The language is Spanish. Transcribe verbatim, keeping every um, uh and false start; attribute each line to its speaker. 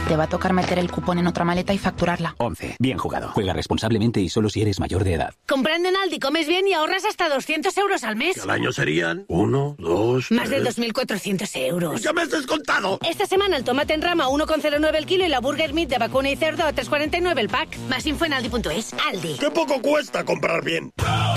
Speaker 1: Te va a tocar meter el cupón en otra maleta y facturarla.
Speaker 2: once. Bien jugado. Juega responsablemente y solo si eres mayor de edad.
Speaker 3: Comprando en Aldi comes bien y ahorras hasta doscientos euros al mes.
Speaker 4: Que al año serían uno, dos,
Speaker 3: Más de
Speaker 4: tres...
Speaker 3: dos mil cuatrocientos euros.
Speaker 4: ¡Ya me has descontado!
Speaker 3: Esta semana el tomate en rama a uno coma cero nueve el kilo y la burger meat de vacuna y cerdo a tres coma cuarenta y nueve el pack. Más info en aldi punto es. Aldi.
Speaker 4: ¡Qué poco cuesta comprar bien!